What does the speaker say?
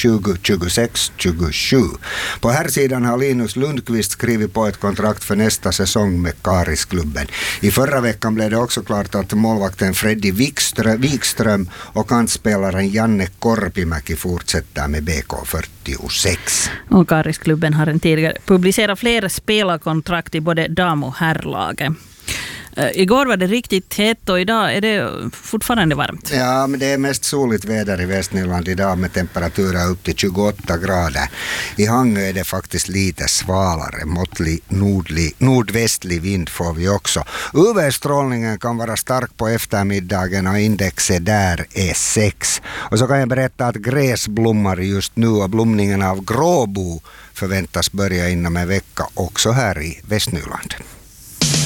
20, 26, 27. På här sidan har Linus Lundqvist skrivit på ett kontrakt för nästa säsong med Karisklubben. I förra veckan blev det också klart att målvakten Freddy Wikström och kantspelaren Janne Korpimäki fortsätter med BK46. Och Karisklubben har en tidigare publicerat flera spelarkontrakt i både dam- och herrlaget. Igår var det riktigt hett och idag är det fortfarande varmt. Ja, men det är mest soligt väder i Västnyland idag med temperaturer upp till 28 grader. I Hangö är det faktiskt lite svalare. Måttlig nordvästlig vind får vi också. UV-strålningen kan vara stark på eftermiddagen och indexet där är 6. Och så kan jag berätta att gräs blommar just nu och blomningen av gråbo förväntas börja inom en vecka också här i Västnyland.